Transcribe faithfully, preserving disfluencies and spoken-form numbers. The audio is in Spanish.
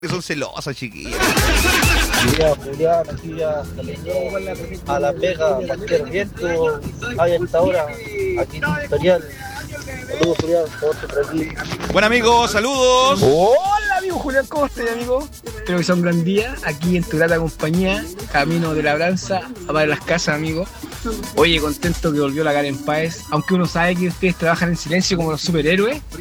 que son celosas, chiquillas. Julián, Julián, aquí ya a La Vega, cualquier viento, hay hasta ahora, aquí en Imperial. Saludos, Julián, todo por aquí. Buen amigo, saludos. Hola amigo Julián, ¿cómo estás, amigo? Espero que sea un gran día aquí en tu grata compañía, camino de labranza a para las casas, amigo. Oye, contento que volvió la Karen Páez, aunque uno sabe que ustedes trabajan en silencio como los superhéroes.